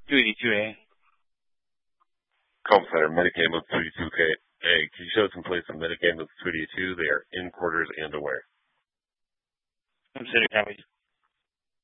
282A. Call Center, Metagame of 282K. Hey, can you show us some place on Metagame of 282? They are in quarters and away. Consider copies.